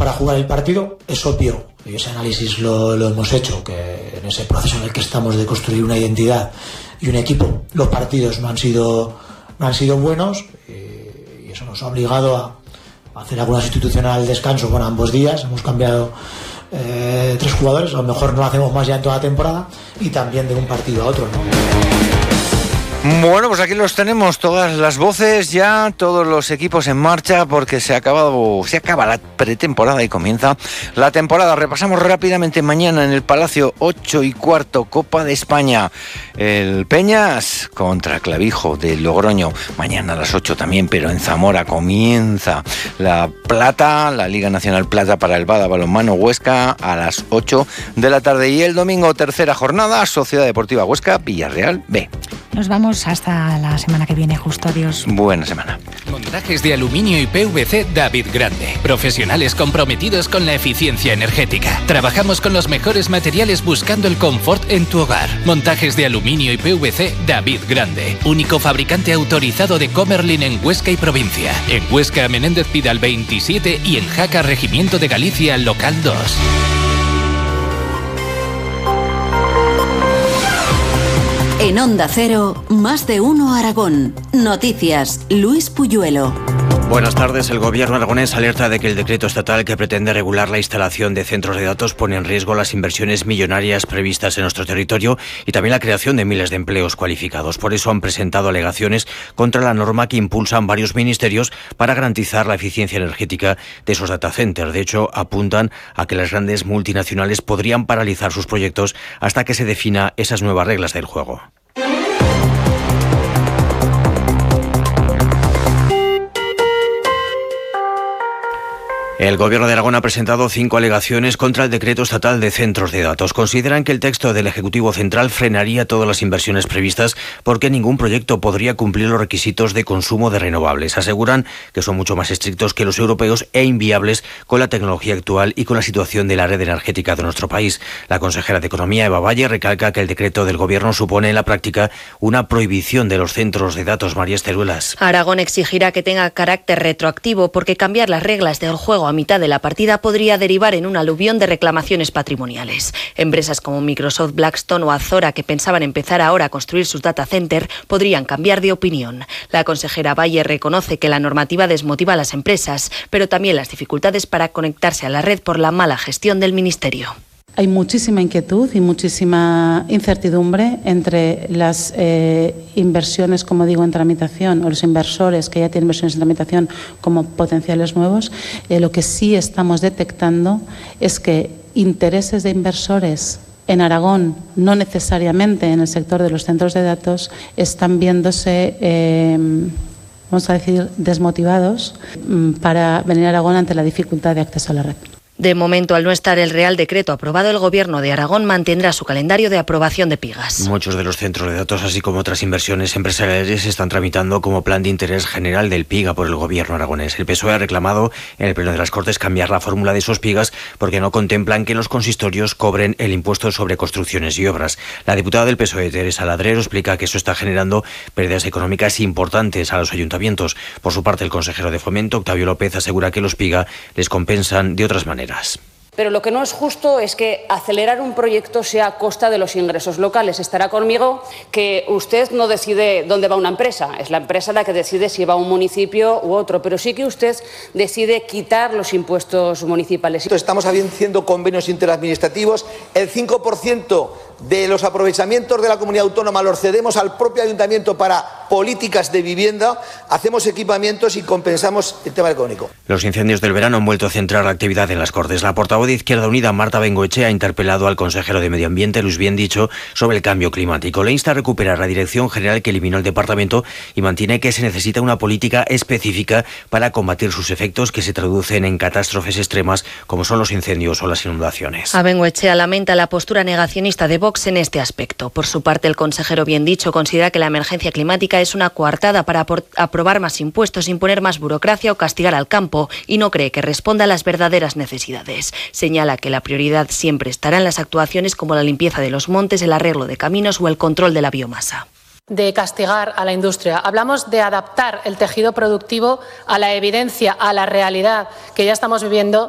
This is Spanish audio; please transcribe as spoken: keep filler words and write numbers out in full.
para jugar el partido. Es obvio, y ese análisis lo, lo hemos hecho, que en ese proceso en el que estamos de construir una identidad y un equipo, los partidos no han sido, no han sido buenos, y, y eso nos ha obligado a, a hacer alguna sustitución al descanso con ambos días. Hemos cambiado eh, tres jugadores, a lo mejor no lo hacemos más ya en toda la temporada, y también de un partido a otro, ¿no? Bueno, pues aquí los tenemos, todas las voces ya, todos los equipos en marcha, porque se ha acabado, se acaba la pretemporada y comienza la temporada. Repasamos rápidamente mañana en el Palacio, ocho y cuarto, Copa de España. El Peñas contra Clavijo de Logroño. Mañana a las ocho también, pero en Zamora comienza la Plata, la Liga Nacional Plata para el Bada Balonmano Huesca a las ocho de la tarde. Y el domingo, tercera jornada, Sociedad Deportiva Huesca, Villarreal B. Nos vamos hasta la semana que viene, justo. Adiós. Buena semana. Montajes de aluminio y P V C David Grande. Profesionales comprometidos con la eficiencia energética. Trabajamos con los mejores materiales buscando el confort en tu hogar. Montajes de aluminio y P V C David Grande. Único fabricante autorizado de Comerlin en Huesca y provincia. En Huesca, Menéndez Pidal veintisiete y en Jaca, Regimiento de Galicia, local dos. En Onda Cero, Más de Uno Aragón. Noticias, Luis Puyuelo. Buenas tardes. El gobierno aragonés alerta de que el decreto estatal que pretende regular la instalación de centros de datos pone en riesgo las inversiones millonarias previstas en nuestro territorio y también la creación de miles de empleos cualificados. Por eso han presentado alegaciones contra la norma que impulsan varios ministerios para garantizar la eficiencia energética de esos data centers. De hecho, apuntan a que las grandes multinacionales podrían paralizar sus proyectos hasta que se defina esas nuevas reglas del juego. El Gobierno de Aragón ha presentado cinco alegaciones contra el decreto estatal de centros de datos. Consideran que el texto del Ejecutivo Central frenaría todas las inversiones previstas porque ningún proyecto podría cumplir los requisitos de consumo de renovables. Aseguran que son mucho más estrictos que los europeos e inviables con la tecnología actual y con la situación de la red energética de nuestro país. La consejera de Economía, Eva Valle, recalca que el decreto del Gobierno supone en la práctica una prohibición de los centros de datos. María Esteruelas. Aragón exigirá que tenga carácter retroactivo porque cambiar las reglas del juego a mitad de la partida podría derivar en un aluvión de reclamaciones patrimoniales. Empresas como Microsoft, Blackstone o Azora, que pensaban empezar ahora a construir sus data center, podrían cambiar de opinión. La consejera Valle reconoce que la normativa desmotiva a las empresas, pero también las dificultades para conectarse a la red por la mala gestión del Ministerio. Hay muchísima inquietud y muchísima incertidumbre entre las eh, inversiones, como digo, en tramitación, o los inversores que ya tienen inversiones en tramitación como potenciales nuevos. Eh, lo que sí estamos detectando es que intereses de inversores en Aragón, no necesariamente en el sector de los centros de datos, están viéndose, eh, vamos a decir, desmotivados para venir a Aragón ante la dificultad de acceso a la red. De momento, al no estar el Real Decreto aprobado, el Gobierno de Aragón mantendrá su calendario de aprobación de Pigas. Muchos de los centros de datos, así como otras inversiones empresariales, se están tramitando como plan de interés general del Piga por el Gobierno aragonés. El P S O E ha reclamado en el Pleno de las Cortes cambiar la fórmula de esos Pigas porque no contemplan que los consistorios cobren el impuesto sobre construcciones y obras. La diputada del P S O E, Teresa Ladrero, explica que eso está generando pérdidas económicas importantes a los ayuntamientos. Por su parte, el consejero de Fomento, Octavio López, asegura que los Piga les compensan de otras maneras. Pero lo que no es justo es que acelerar un proyecto sea a costa de los ingresos locales. Estará conmigo que usted no decide dónde va una empresa, es la empresa la que decide si va a un municipio u otro, pero sí que usted decide quitar los impuestos municipales. Estamos haciendo convenios interadministrativos, el cinco por ciento de los aprovechamientos de la comunidad autónoma los cedemos al propio ayuntamiento para políticas de vivienda, hacemos equipamientos y compensamos el tema económico. Los incendios del verano han vuelto a centrar la actividad en las Cortes. La portavoz de Izquierda Unida, Marta Bengoechea, ha interpelado al consejero de Medio Ambiente, Luis Biendicho, sobre el cambio climático. Le insta a recuperar la dirección general que eliminó el departamento y mantiene que se necesita una política específica para combatir sus efectos que se traducen en catástrofes extremas como son los incendios o las inundaciones. A Bengoechea lamenta la postura negacionista de Vox en este aspecto. Por su parte, el consejero Biendicho considera que la emergencia climática es una coartada para aprobar más impuestos, imponer más burocracia o castigar al campo y no cree que responda a las verdaderas necesidades. Señala que la prioridad siempre estará en las actuaciones como la limpieza de los montes, el arreglo de caminos o el control de la biomasa. De castigar a la industria. Hablamos de adaptar el tejido productivo a la evidencia, a la realidad que ya estamos viviendo